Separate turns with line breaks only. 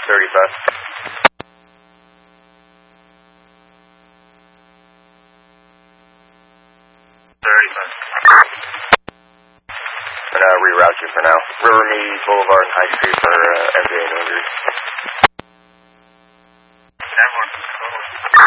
35. And reroute you for now. River Mead Boulevard and High Street for